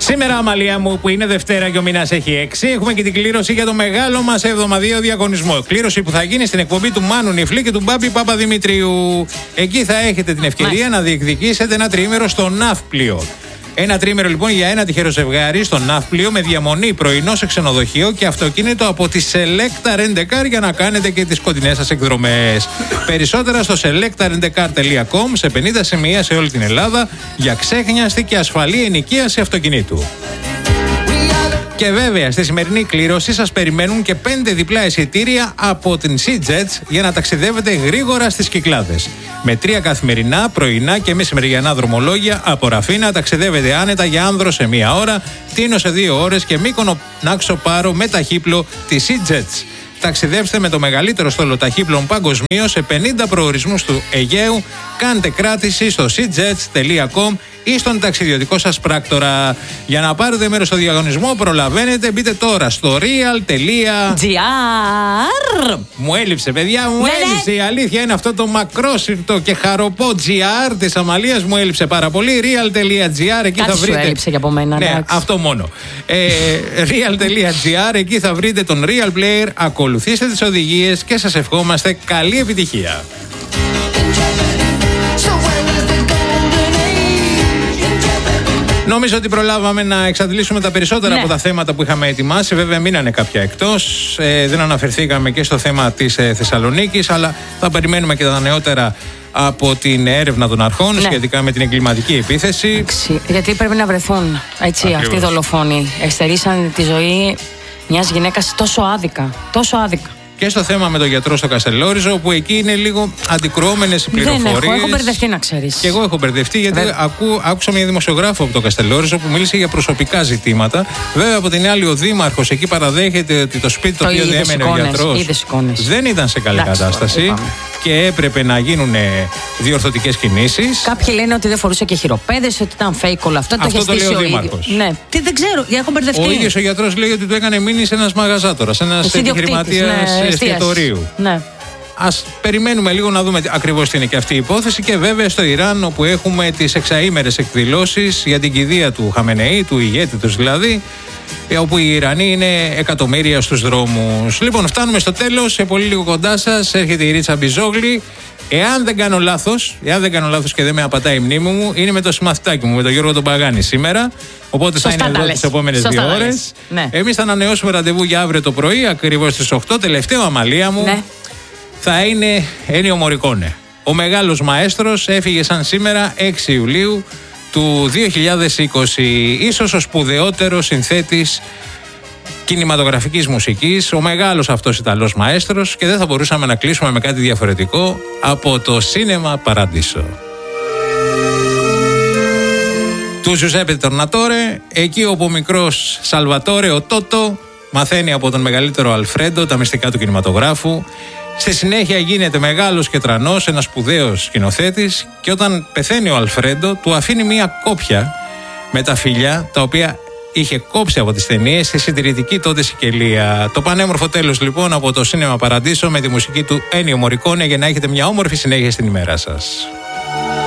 Σήμερα, Αμαλία μου, που είναι Δευτέρα και ο μήνας έχει 6, έχουμε και την κλήρωση για το μεγάλο μας εβδομαδιαίο διαγωνισμό. Κλήρωση που θα γίνει στην εκπομπή του Μάνου Νιφλή και του Μπάμπη Παπαδημητρίου. Εκεί θα έχετε την ευκαιρία να διεκδικήσετε ένα τριήμερο στο Ναύπλιο. Ένα τρίμερο λοιπόν για ένα τυχερό ζευγάρι στο Ναύπλιο με διαμονή πρωινό σε ξενοδοχείο και αυτοκίνητο από τη Selecta Rent-A-Car για να κάνετε και τις κοντινές σας εκδρομές. Περισσότερα στο selectarentecar.com σε 50 σημεία σε όλη την Ελλάδα για ξέχνιαστη και ασφαλή ενοικίαση αυτοκινήτου. Και βέβαια στη σημερινή κλήρωση σας περιμένουν και 5 διπλά εισιτήρια από την SeaJets για να ταξιδεύετε γρήγορα στις Κυκλάδες. Με 3 καθημερινά, πρωινά και μεσημεριανά δρομολόγια από Ραφίνα ταξιδεύετε άνετα για Άνδρο σε 1 ώρα, Τίνο σε 2 ώρες και Μύκονο Νάξο Πάρο με ταχύπλο της SeaJets. Ταξιδέψτε με το μεγαλύτερο στόλο ταχύπλων παγκοσμίως σε 50 προορισμούς του Αιγαίου. Κάντε κράτηση στο seajets.com ή στον ταξιδιωτικό σας πράκτορα. Για να πάρετε μέρος στο διαγωνισμό προλαβαίνετε, μπείτε τώρα στο real.gr. Μου έλειψε, παιδιά, μου έλειψε. Η αλήθεια είναι αυτό το μακρόσυρτο και χαροπό GR της Αμαλίας μου έλειψε πάρα πολύ. real.gr, εκεί θα βρείτε. Σου έλειψε και από μένα. Ναι, αυτό μόνο. real.gr, εκεί θα βρείτε τον Real Player. Ακολουθήστε τις οδηγίες και σας ευχόμαστε καλή επιτυχία. Νομίζω ότι προλάβαμε να εξαντλήσουμε τα περισσότερα από τα θέματα που είχαμε ετοιμάσει. Βέβαια, μείνανε κάποια εκτός. Δεν αναφερθήκαμε και στο θέμα της Θεσσαλονίκης, αλλά θα περιμένουμε και τα νεότερα από την έρευνα των αρχών σχετικά με την εγκληματική επίθεση. Γιατί πρέπει να βρεθούν αυτοί οι δολοφόνοι. Εξαιρήσαν τη ζωή μιας γυναίκας τόσο άδικα. Τόσο άδικα. Και στο θέμα με τον γιατρό στο Καστελόριζο, που εκεί είναι λίγο αντικρουόμενες οι πληροφορίες. Έχω μπερδευτεί, να ξέρεις. Και εγώ έχω μπερδευτεί, γιατί άκουσα μια δημοσιογράφο από το Καστελόριζο που μίλησε για προσωπικά ζητήματα. Βέβαια, από την άλλη, ο δήμαρχος εκεί παραδέχεται ότι το σπίτι το οποίο διέμενε ο γιατρός δεν ήταν σε καλή κατάσταση και έπρεπε να γίνουν διορθωτικές κινήσεις. Κάποιοι λένε ότι δεν φορούσε και χειροπέδες, ότι ήταν fake όλο αυτό. Αυτό το λέει ο δήμαρχος. Ναι, δεν ξέρω, έχω μπερδευτεί. Ο ίδιος ο γιατρός λέει ότι του έκανε μήνυση ένας μαγαζάτορας, ένας επιχειρηματίας εστιατορίου. Ναι. Ας περιμένουμε λίγο να δούμε ακριβώς τι είναι και αυτή η υπόθεση. Και βέβαια στο Ιράν, όπου έχουμε τις εξαήμερες εκδηλώσεις για την κηδεία του Χαμενεή, του ηγέτη τους δηλαδή, όπου οι Ιρανοί είναι εκατομμύρια στους δρόμους. Λοιπόν, φτάνουμε στο τέλος. Σε πολύ λίγο κοντά σας έρχεται η Ρίτσα Μπιζόγλη. Εάν δεν κάνω λάθος και δεν με απατάει η μνήμη μου, είναι με το συμμαθητάκι μου, με τον Γιώργο τον Παγάνη σήμερα. Οπότε θα είναι εδώ τις επόμενες 2 ώρες. Ναι. Εμείς θα ανανεώσουμε ραντεβού για αύριο το πρωί, ακριβώς στις 8. Τελευταίο, Αμαλία μου, θα είναι Έννιο Μωρικόνε. Ο μεγάλος μαέστρος έφυγε σαν σήμερα 6 Ιουλίου του 2020. Ίσως ο σπουδαιότερος συνθέτης κινηματογραφικής μουσικής, ο μεγάλος αυτός Ιταλός μαέστρος, και δεν θα μπορούσαμε να κλείσουμε με κάτι διαφορετικό από το Σίνεμα Παραντίσο του Τζουζέπε Τορνατόρε, εκεί όπου ο μικρός Σαλβατόρε, ο Τότο, μαθαίνει από τον μεγαλύτερο Αλφρέντο τα μυστικά του κινηματογράφου. Στη συνέχεια γίνεται μεγάλος και τρανός, ένας σπουδαίος σκηνοθέτης, και όταν πεθαίνει ο Αλφρέντο του αφήνει μία κόπια με τα φιλιά τα οποία είχε κόψει από τις ταινίες στη συντηρητική τότε Σικελία. Το πανέμορφο τέλος λοιπόν από το Σίνεμα Παραντίσο με τη μουσική του Έννιο Μωρικόνε, για να έχετε μια όμορφη συνέχεια στην ημέρα σας.